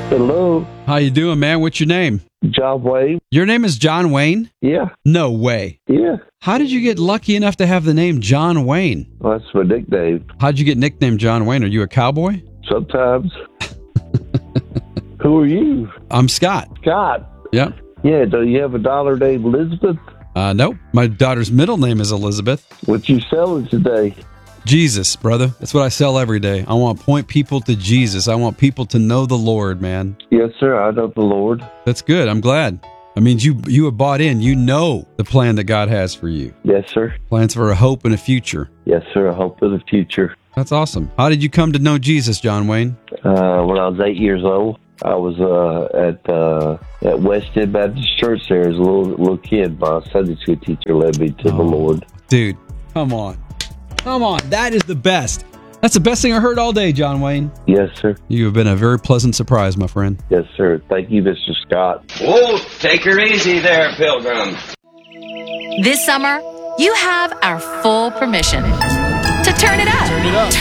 Hello. How you doing, man? What's your name? John Wayne. Your name is John Wayne? Yeah. No way. Yeah. How did you get lucky enough to have the name John Wayne? Well, that's my nickname. How'd you get nicknamed John Wayne? Are you a cowboy? Sometimes. Who are you? I'm Scott. Scott. Yep. Yeah, do you have a daughter named Elizabeth? Nope. My daughter's middle name is Elizabeth. What you selling today? Jesus, brother. That's what I sell every day. I want to point people to Jesus. I want people to know the Lord, man. Yes, sir. I know the Lord. That's good. I'm glad. I mean, you have bought in. You know the plan that God has for you. Yes, sir. Plans for a hope and a future. Yes, sir. I hope for the future. That's awesome. How did you come to know Jesus, John Wayne? When I was 8 years old, I was at West End Baptist Church there as a little kid. My Sunday school teacher led me to the Lord. Dude, come on. Come on. That is the best. That's the best thing I heard all day, John Wayne. Yes, sir. You have been a very pleasant surprise, my friend. Yes, sir. Thank you, Mr. Scott. Whoa, take her easy there, Pilgrim. This summer, you have our full permission to turn it up.